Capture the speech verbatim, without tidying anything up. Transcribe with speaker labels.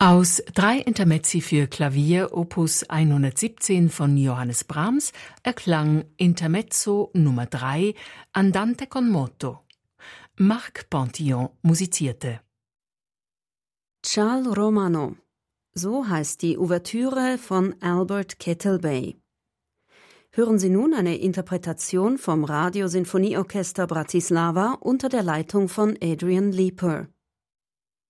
Speaker 1: Aus drei Intermezzi für Klavier Opus hundertsiebzehn von Johannes Brahms erklang Intermezzo Nummer drei Andante con moto. Marc Pantillon musizierte.
Speaker 2: Ciao Romano, so heißt die Ouvertüre von Albert Kettelbey. Hören Sie nun eine Interpretation vom Radiosinfonieorchester Bratislava unter der Leitung von Adrian Leeper.